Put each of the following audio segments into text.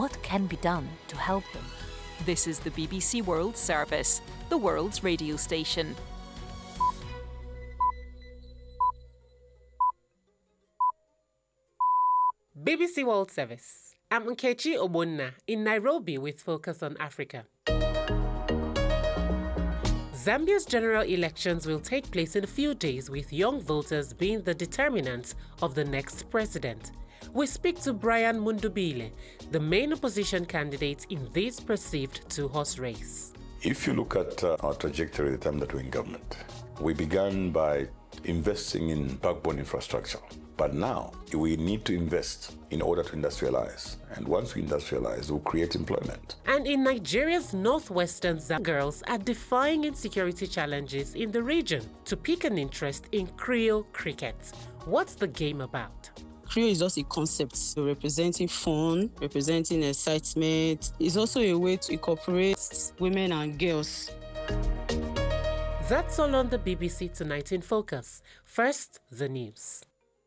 what can be done to help them? This is the BBC World Service, the world's radio station. BBC World Service. I'm Nkechi Obonna in Nairobi with Focus on Africa. Zambia's general elections will take place in a few days, with young voters being the determinants of the next president. We speak to Brian Mundubile, the main opposition candidate in this perceived two-horse race. If you look at our trajectory at the time that we're in government, we began by investing in backbone infrastructure. But now we need to invest in order to industrialize. And once we industrialize, we'll create employment. And in Nigeria's northwestern girls are defying insecurity challenges in the region to pick an interest in Creole cricket. What's the game about? Creole is just a concept, so representing fun, representing excitement. It's also a way to incorporate women and girls. That's all on the BBC Tonight in Focus. First, the news.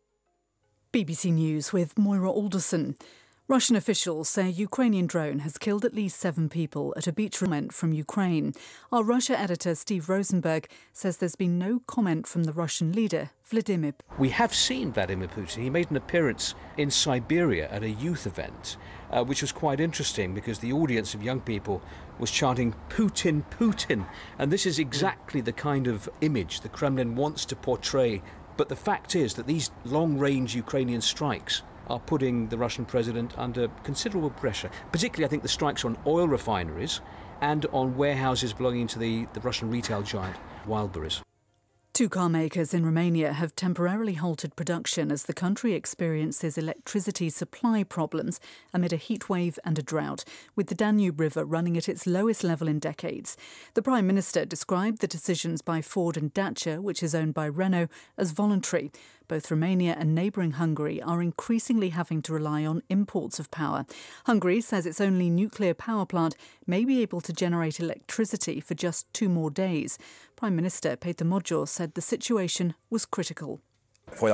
BBC News with Moira Alderson. Russian officials say a Ukrainian drone has killed at least 7 people at a beach resort from Ukraine. Our Russia editor Steve Rosenberg says there's been no comment from the Russian leader, Vladimir. We have seen Vladimir Putin. He made an appearance in Siberia at a youth event, which was quite interesting because the audience of young people was chanting Putin, Putin. And this is exactly the kind of image the Kremlin wants to portray. But the fact is that these long-range Ukrainian strikes are putting the Russian president under considerable pressure. Particularly, I think, the strikes on oil refineries and on warehouses belonging to the Russian retail giant Wildberries. 2 car makers in Romania have temporarily halted production as the country experiences electricity supply problems amid a heatwave and a drought, with the Danube River running at its lowest level in decades. The Prime Minister described the decisions by Ford and Dacia, which is owned by Renault, as voluntary. Both Romania and neighbouring Hungary are increasingly having to rely on imports of power. Hungary says its only nuclear power plant may be able to generate electricity for just 2 more days. Prime Minister Peter Magyar said the situation was critical. We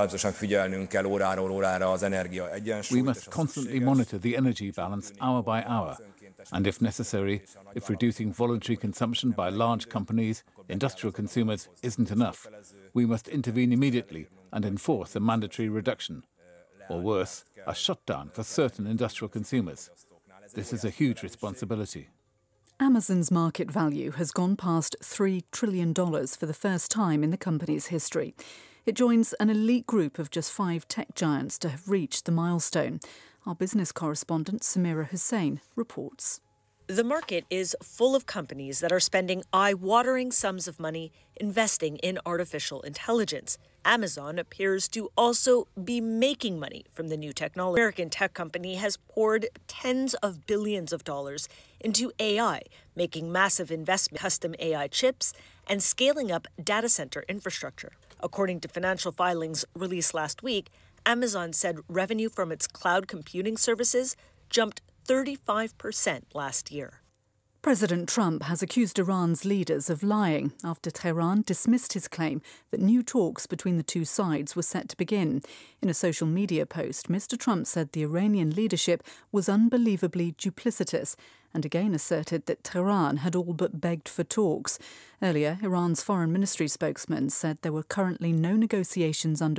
must constantly monitor the energy balance hour by hour. And if necessary, if reducing voluntary consumption by large companies, industrial consumers, isn't enough, we must intervene immediately and enforce a mandatory reduction. Or worse, a shutdown for certain industrial consumers. This is a huge responsibility. Amazon's market value has gone past $3 trillion for the first time in the company's history. It joins an elite group of just 5 tech giants to have reached the milestone. Our business correspondent Samira Hussain reports. The market is full of companies that are spending eye-watering sums of money investing in artificial intelligence. Amazon appears to also be making money from the new technology. American tech company has poured tens of billions of dollars into AI, making massive investment in custom AI chips and scaling up data center infrastructure. According to financial filings released last week, Amazon said revenue from its cloud computing services jumped 35% last year. President Trump has accused Iran's leaders of lying after Tehran dismissed his claim that new talks between the 2 sides were set to begin. In a social media post, Mr. Trump said the Iranian leadership was unbelievably duplicitous and again asserted that Tehran had all but begged for talks. Earlier, Iran's foreign ministry spokesman said there were currently no negotiations under